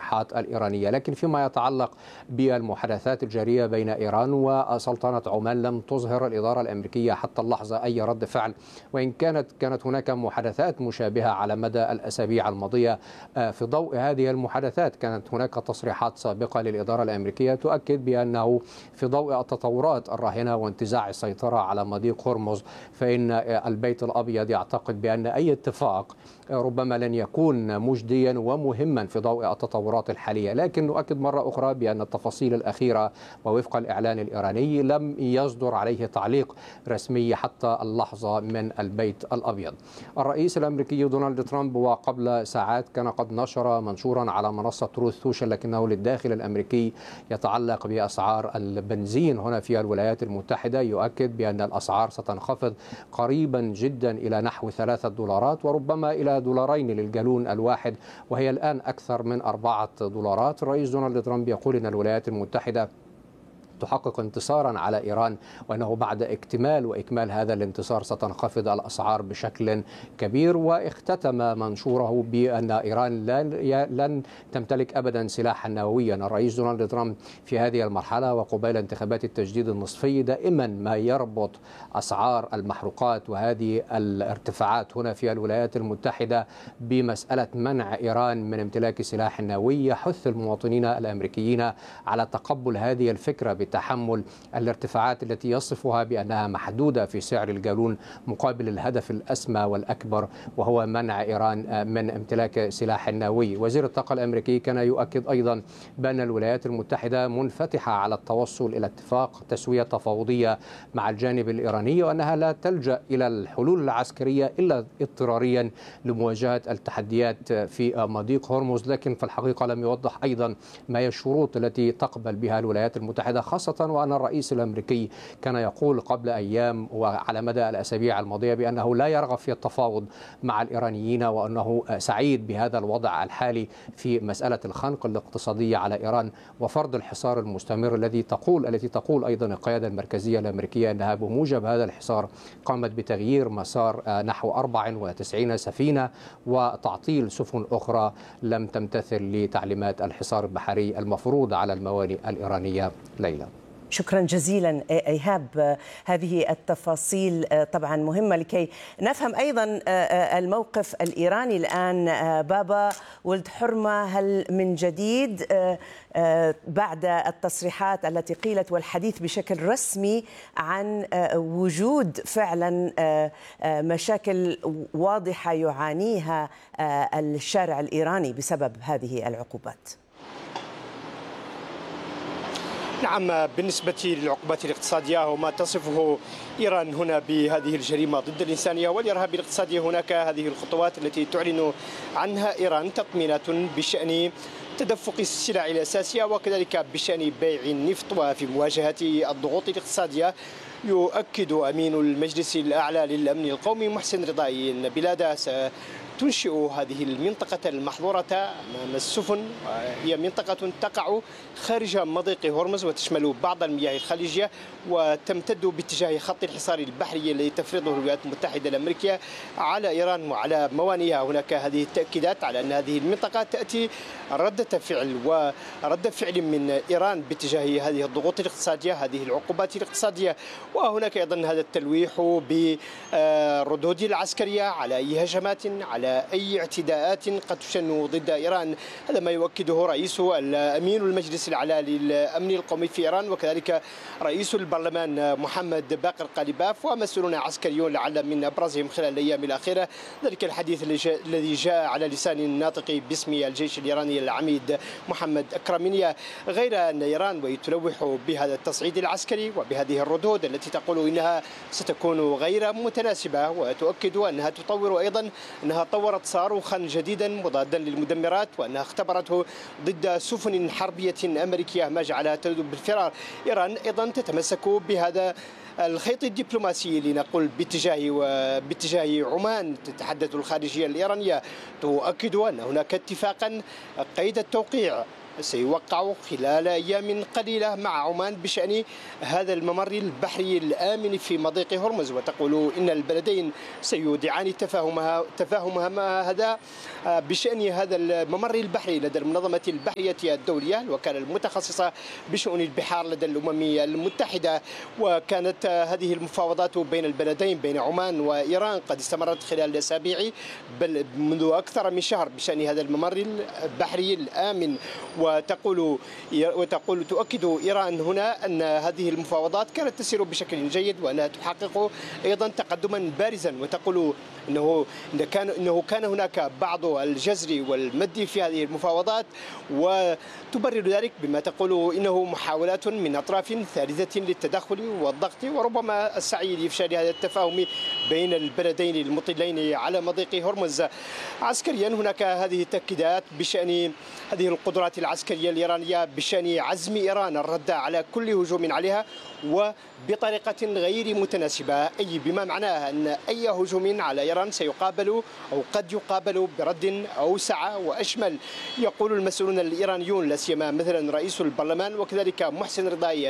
التصريحات الإيرانية. لكن فيما يتعلق بالمحادثات الجارية بين إيران وسلطنة عمان، لم تظهر الإدارة الأمريكية حتى اللحظة أي رد فعل، وإن كانت هناك محادثات مشابهة على مدى الأسابيع الماضية. في ضوء هذه المحادثات كانت هناك تصريحات سابقة للإدارة الأمريكية تؤكد بأنه في ضوء التطورات الراهنة وانتزاع السيطرة على مضيق هرمز، فإن البيت الأبيض يعتقد بأن أي اتفاق ربما لن يكون مجديا ومهما في ضوء التطورات الحالية. لكن نؤكد مرة أخرى بأن التفاصيل الأخيرة ووفق الإعلان الإيراني لم يصدر عليه تعليق رسمي حتى اللحظة من البيت الأبيض. الرئيس الأمريكي دونالد ترامب وقبل ساعات كان قد نشر منشورا على منصة تروث سوشيال، لكنه للداخل الأمريكي يتعلق بأسعار البنزين هنا في الولايات المتحدة، يؤكد بأن الأسعار ستنخفض قريبا جدا إلى نحو $3 وربما إلى $2 للجالون الواحد، وهي الآن أكثر من $4. الرئيس دونالد ترامب يقول أن الولايات المتحدة تحقق انتصارا على إيران، وأنه بعد إكمال هذا الانتصار ستنخفض الأسعار بشكل كبير. واختتم منشوره بأن إيران لن تمتلك أبدا سلاحا نوويا. الرئيس دونالد ترامب في هذه المرحلة وقبيل انتخابات التجديد النصفي دائما ما يربط أسعار المحروقات وهذه الارتفاعات هنا في الولايات المتحدة بمسألة منع إيران من امتلاك سلاح نووي. يحث المواطنين الأمريكيين على تقبل هذه الفكرة بتحمل الارتفاعات التي يصفها بأنها محدودة في سعر الجالون مقابل الهدف الأسمى والأكبر، وهو منع إيران من امتلاك سلاح نووي. وزير الطاقة الأمريكي كان يؤكد أيضا بأن الولايات المتحدة منفتحة على التوصل إلى اتفاق تسوية تفاوضية مع الجانب الإيراني، وأنها لا تلجأ إلى الحلول العسكرية إلا اضطراريا لمواجهة التحديات في مضيق هرمز. لكن في الحقيقة لم يوضح أيضا ما هي الشروط التي تقبل بها الولايات المتحدة، خاصة وأن الرئيس الأمريكي كان يقول قبل أيام وعلى مدى الأسابيع الماضية بأنه لا يرغب في التفاوض مع الإيرانيين، وأنه سعيد بهذا الوضع الحالي في مسألة الخنق الاقتصادي على إيران وفرض الحصار المستمر التي تقول أيضا القيادة المركزية الأمريكية أنها بموجب هذا الحصار قامت بتغيير مسار نحو 94 سفينة وتعطيل سفن أخرى لم تمتثل لتعليمات الحصار البحري المفروض على الموانئ الإيرانية. ليلى، شكرا جزيلا إيهاب. هذه التفاصيل طبعا مهمة لكي نفهم أيضا الموقف الإيراني الآن. بابا ولد حرمة، هل من جديد بعد التصريحات التي قيلت والحديث بشكل رسمي عن وجود فعلا مشاكل واضحة يعانيها الشارع الإيراني بسبب هذه العقوبات؟ نعم، بالنسبة للعقوبات الاقتصادية وما تصفه إيران هنا بهذه الجريمة ضد الإنسانية والإرهاب الاقتصادي، هناك هذه الخطوات التي تعلن عنها إيران تطمينات بشأن تدفق السلع الأساسية وكذلك بشأن بيع النفط وفي مواجهة الضغوط الاقتصادية. يؤكد أمين المجلس الأعلى للأمن القومي محسن رضائي أن بلاده تنشئ هذه المنطقة المحظورة أمام السفن، هي منطقة تقع خارج مضيق هرمز وتشمل بعض المياه الخليجية وتمتد باتجاه خط الحصار البحري الذي تفرضه الولايات المتحدة الأمريكية على إيران وعلى موانئها. هناك هذه التأكيدات على أن هذه المنطقة تأتي ردة فعل من إيران باتجاه هذه الضغوط الاقتصادية، هذه العقوبات الاقتصادية. وهناك أيضا هذا التلويح بالردود العسكرية على أي هجمات، على أي اعتداءات قد تشن ضد إيران. هذا ما يؤكده رئيس أمين المجلس الأعلى للأمن القومي في إيران وكذلك رئيس البرلمان محمد باقر قالباف ومسؤولون عسكريون لعل من أبرزهم خلال الأيام الأخيرة ذلك الحديث الذي جاء على لسان الناطق باسم الجيش الإيراني العميد محمد أكرمينيا. غير أن إيران وتلوح بهذا التصعيد العسكري وبهذه الردود التي تقول إنها ستكون غير متناسبة، وتؤكد أنها تطور أيضا أنها طورت صاروخا جديدا مضادا للمدمرات وأنها اختبرته ضد سفن حربية أمريكية ما جعلها تذهب بالفرار. إيران أيضا تتمسك بهذا الخيط الدبلوماسي لنقول باتجاه عمان. تتحدث الخارجية الإيرانية تؤكد أن هناك اتفاقا قيد التوقيع سيوقع خلال أيام قليلة مع عمان بشأن هذا الممر البحري الآمن في مضيق هرمز، وتقول إن البلدين سيودعان تفاهمهما هذا بشأن هذا الممر البحري لدى المنظمة البحرية الدولية، الوكالة المتخصصة بشؤون البحار لدى الأمم المتحدة. وكانت هذه المفاوضات بين البلدين بين عمان وإيران قد استمرت خلال أسابيع بل منذ أكثر من شهر بشأن هذا الممر البحري الآمن. تؤكد إيران هنا أن هذه المفاوضات كانت تسير بشكل جيد وأنها تحقق أيضا تقدما بارزا، وتقول إنه كان هناك بعض الجزر والمد في هذه المفاوضات، وتبرر ذلك بما تقول إنه محاولات من أطراف ثالثة للتدخل والضغط وربما السعي لإفشال هذا التفاهم بين البلدين المطلين على مضيق هرمز. عسكريا هناك هذه التأكيدات بشأن هذه القدرات العسكرية الإيرانية بشأن عزم إيران الرد على كل هجوم عليها وبطريقة غير متناسبة، أي بما معناه أن أي هجوم على إيران سيقابل أو قد يقابل برد أوسع وأشمل. يقول المسؤولون الإيرانيون لا سيما مثلا رئيس البرلمان وكذلك محسن رضاي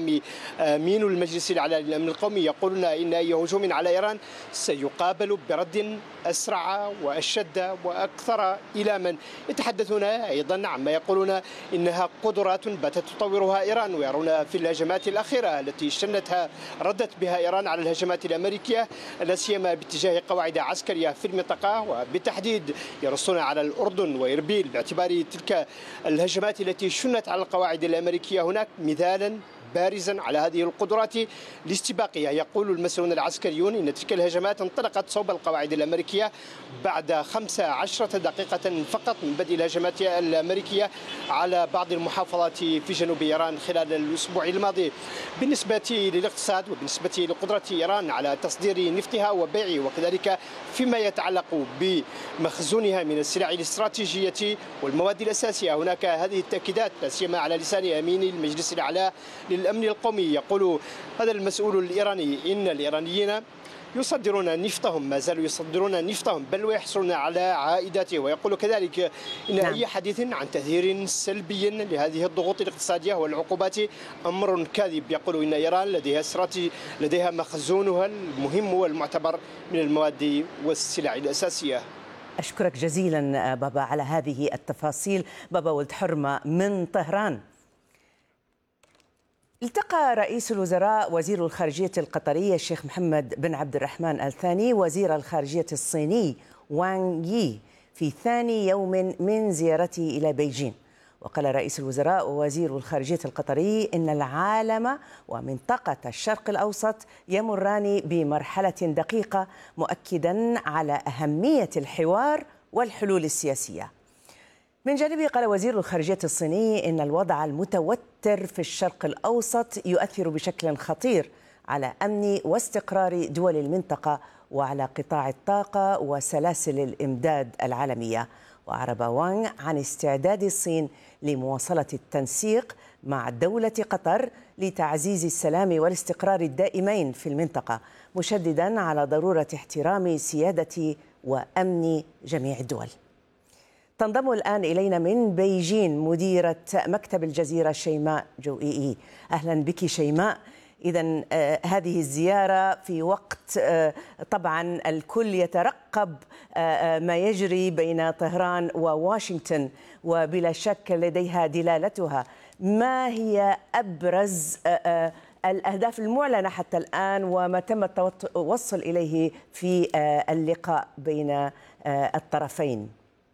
أمين المجلس الأعلى للأمن القومي، يقولون إن أي هجوم على إيران سيقابل برد أسرع وأشد وأكثر إيلاما. يتحدثون أيضا عما يقولون إنها قدرات باتت تطورها إيران، ويرون في الهجمات الأخيرة التي ردت بها إيران على الهجمات الأمريكية لا سيما باتجاه قواعد عسكرية في المنطقة، وبالتحديد يرصون على الأردن وإربيل باعتبار تلك الهجمات التي شنت على القواعد الأمريكية هناك مثالا بارزا على هذه القدرات الاستباقية. يقول المسؤولون العسكريون إن تلك الهجمات انطلقت صوب القواعد الأمريكية بعد 15 دقيقة فقط من بدء الهجمات الأمريكية على بعض المحافظات في جنوب إيران خلال الأسبوع الماضي. بالنسبة للاقتصاد وبالنسبة لقدرة إيران على تصدير نفطها وبيعه وكذلك فيما يتعلق بمخزونها من السلع الاستراتيجية والمواد الأساسية، هناك هذه التأكيدات لا سيما على لسان أمين المجلس الأعلى للأمن القومي. يقول هذا المسؤول الإيراني إن الإيرانيين يصدرون نفطهم، ما زالوا يصدرون نفطهم بل ويحصلون على عائداته. ويقول كذلك إن أي حديث عن تأثير سلبي لهذه الضغوط الاقتصادية والعقوبات أمر كاذب. يقول إن إيران لديها مخزونها المهم والمعتبر من المواد والسلع الأساسية. أشكرك جزيلا بابا على هذه التفاصيل. بابا ولد حرمة من طهران. التقى رئيس الوزراء وزير الخارجية القطري الشيخ محمد بن عبد الرحمن آل ثاني وزير الخارجية الصيني وانغ يي في ثاني يوم من زيارته إلى بيجين. وقال رئيس الوزراء ووزير الخارجية القطري إن العالم ومنطقة الشرق الأوسط يمران بمرحلة دقيقة، مؤكدا على أهمية الحوار والحلول السياسية. من جانبه قال وزير الخارجية الصيني إن الوضع المتوتر في الشرق الأوسط يؤثر بشكل خطير على أمن واستقرار دول المنطقة وعلى قطاع الطاقة وسلاسل الإمداد العالمية. وأعرب وانغ عن استعداد الصين لمواصلة التنسيق مع دولة قطر لتعزيز السلام والاستقرار الدائمين في المنطقة، مشددا على ضرورة احترام سيادة وأمن جميع الدول. تنضم الآن إلينا من بيجين مديرة مكتب الجزيرة شيماء جوئي. أهلا بك شيماء. إذن هذه الزيارة في وقت طبعا الكل يترقب ما يجري بين طهران وواشنطن، وبلا شك لديها دلالتها. ما هي أبرز الأهداف المعلنة حتى الآن وما تم التوصل إليه في اللقاء بين الطرفين؟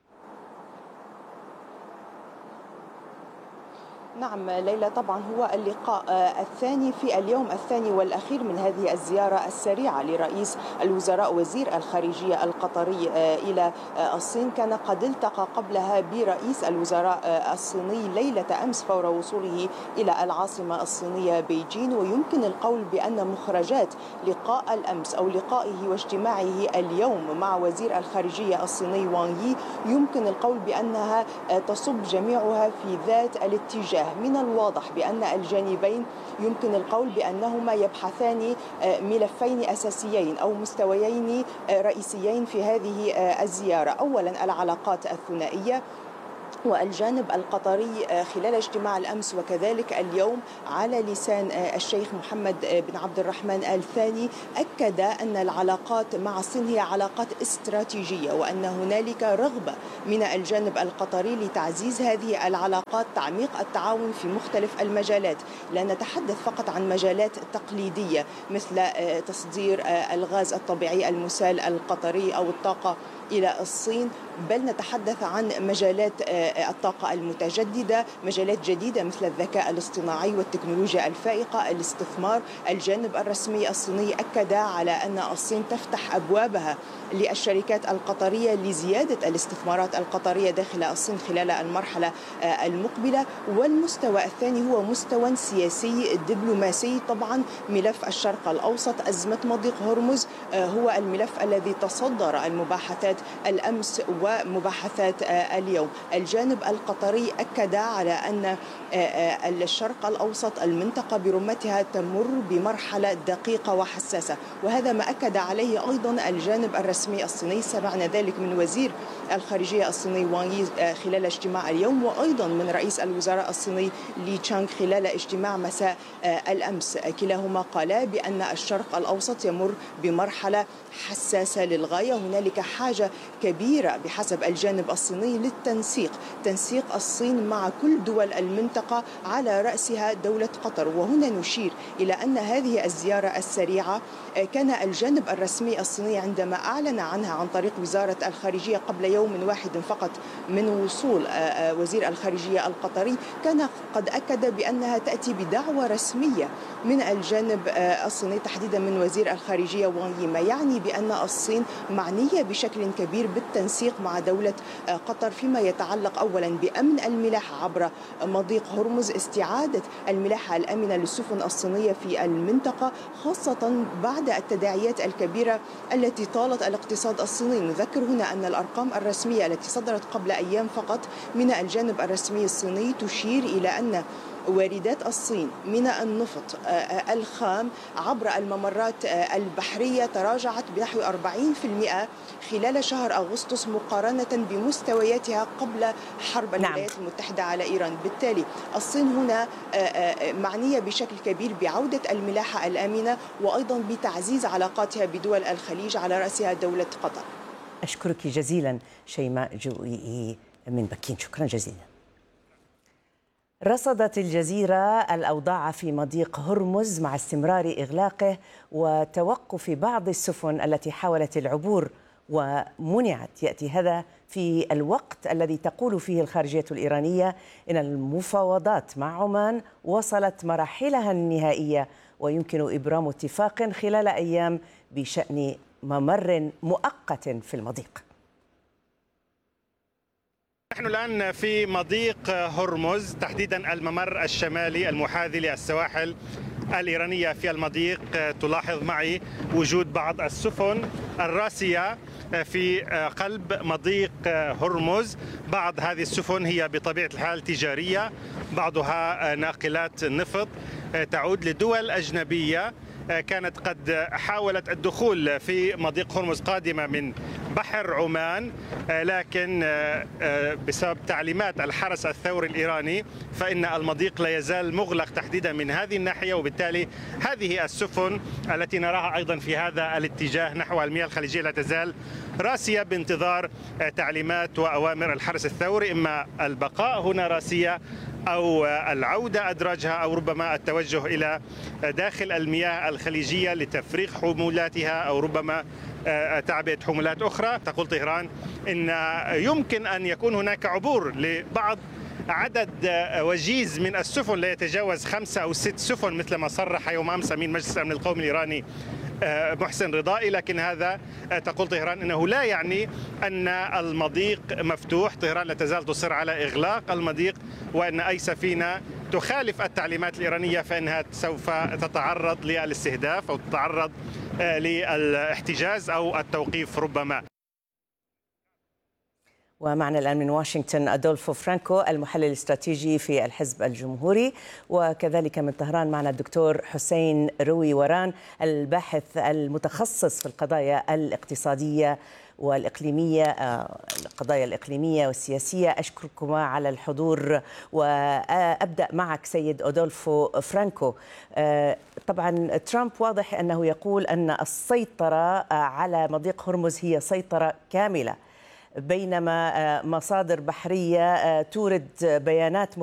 نعم ليلى، طبعا هو اللقاء الثاني في اليوم الثاني والأخير من هذه الزيارة السريعة لرئيس الوزراء وزير الخارجية القطري إلى الصين. كان قد التقى قبلها برئيس الوزراء الصيني ليلة أمس فور وصوله إلى العاصمة الصينية بيجين. ويمكن القول بأن مخرجات لقاء الأمس أو لقائه واجتماعه اليوم مع وزير الخارجية الصيني وانغ يي يمكن القول بأنها تصب جميعها في ذات الاتجاه. من الواضح بأن الجانبين يمكن القول بأنهما يبحثان ملفين أساسيين أو مستويين رئيسيين في هذه الزيارة. أولا العلاقات الثنائية والجانب القطري خلال اجتماع الأمس وكذلك اليوم على لسان الشيخ محمد بن عبد الرحمن آل ثاني أكد أن العلاقات مع الصين هي علاقات استراتيجية، وأن هنالك رغبة من الجانب القطري لتعزيز هذه العلاقات، تعميق التعاون في مختلف المجالات. لا نتحدث فقط عن مجالات تقليدية مثل تصدير الغاز الطبيعي المسال القطري أو الطاقة إلى الصين، بل نتحدث عن مجالات الطاقة المتجددة، مجالات جديدة مثل الذكاء الاصطناعي والتكنولوجيا الفائقة، الاستثمار. الجانب الرسمي الصيني أكد على أن الصين تفتح أبوابها للشركات القطرية لزيادة الاستثمارات القطرية داخل الصين خلال المرحلة المقبلة. والمستوى الثاني هو مستوى سياسي دبلوماسي. طبعا ملف الشرق الأوسط، أزمة مضيق هرمز هو الملف الذي تصدر المباحثات الأمس ومباحثات اليوم. الجانب القطري أكد على أن الشرق الأوسط المنطقة برمتها تمر بمرحلة دقيقة وحساسة، وهذا ما أكد عليه أيضا الجانب الرسمي الصيني. سمعنا ذلك من وزير الخارجية الصيني وانغ يي خلال اجتماع اليوم، وأيضا من رئيس الوزراء الصيني لي تشانغ خلال اجتماع مساء الأمس. كلاهما قالا بأن الشرق الأوسط يمر بمرحلة حساسة للغاية. هنالك حاجة كبيرة بحسب الجانب الصيني للتنسيق، تنسيق الصين مع كل دول المنطقة على رأسها دولة قطر. وهنا نشير إلى أن هذه الزيارة السريعة كان الجانب الرسمي الصيني عندما أعلن عنها عن طريق وزارة الخارجية قبل يوم واحد فقط من وصول وزير الخارجية القطري، كان قد أكد بأنها تأتي بدعوة رسمية من الجانب الصيني تحديدا من وزير الخارجية وانغ يي، ما يعني بأن الصين معنية بشكل كبير بالتنسيق مع دولة قطر فيما يتعلق أولا بأمن الملاحة عبر مضيق هرمز، استعادة الملاحة الآمنة للسفن الصينية في المنطقة، خاصة بعد التداعيات الكبيرة التي طالت الاقتصاد الصيني. نذكر هنا أن الأرقام الرسمية التي صدرت قبل أيام فقط من الجانب الرسمي الصيني تشير إلى أن واردات الصين من النفط الخام عبر الممرات البحرية تراجعت بنحو 40% خلال شهر أغسطس مقارنة بمستوياتها قبل حرب الولايات المتحدة على إيران. بالتالي الصين هنا معنية بشكل كبير بعودة الملاحة الآمنة وأيضا بتعزيز علاقاتها بدول الخليج على رأسها دولة قطر. أشكرك جزيلا شيماء جوئي من بكين، شكرا جزيلا. رصدت الجزيرة الأوضاع في مضيق هرمز مع استمرار إغلاقه وتوقف بعض السفن التي حاولت العبور ومنعت. يأتي هذا في الوقت الذي تقول فيه الخارجية الإيرانية إن المفاوضات مع عمان وصلت مراحلها النهائية ويمكن إبرام اتفاق خلال أيام بشأن ممر مؤقت في المضيق. نحن الآن في مضيق هرمز، تحديدا الممر الشمالي المحاذي للسواحل الإيرانية في المضيق. تلاحظ معي وجود بعض السفن الراسية في قلب مضيق هرمز. بعض هذه السفن هي بطبيعة الحال تجارية، بعضها ناقلات نفط تعود لدول أجنبية كانت قد حاولت الدخول في مضيق هرمز قادمة من بحر عمان، لكن بسبب تعليمات الحرس الثوري الإيراني فإن المضيق لا يزال مغلق تحديدا من هذه الناحية، وبالتالي هذه السفن التي نراها أيضا في هذا الاتجاه نحو المياه الخليجية لا تزال راسية بانتظار تعليمات وأوامر الحرس الثوري، إما البقاء هنا راسية أو العودة أدراجها أو ربما التوجه إلى داخل المياه الخليجية لتفريغ حمولاتها أو ربما تعبئة حمولات أخرى. تقول طهران إن يمكن أن يكون هناك عبور لبعض عدد وجيز من السفن لا يتجاوز 5 أو 6 سفن مثل ما صرح يوم أمس أمين مجلس الأمن القومي الإيراني محسن رضائي، لكن هذا تقول طهران أنه لا يعني أن المضيق مفتوح. طهران لا تزال تصر على إغلاق المضيق، وأن أي سفينة تخالف التعليمات الإيرانية فإنها سوف تتعرض للاستهداف أو تتعرض للاحتجاز أو التوقيف ربما. ومعنا الآن من واشنطن أدولفو فرانكو المحلل الاستراتيجي في الحزب الجمهوري، وكذلك من طهران معنا الدكتور حسين روي وران الباحث المتخصص في القضايا الاقتصادية والإقليمية، القضايا الإقليمية والسياسية. أشكركما على الحضور، وأبدأ معك سيد أودولفو فرانكو. طبعا ترامب واضح أنه يقول أن السيطرة على مضيق هرمز هي سيطرة كاملة، بينما مصادر بحرية تورد بيانات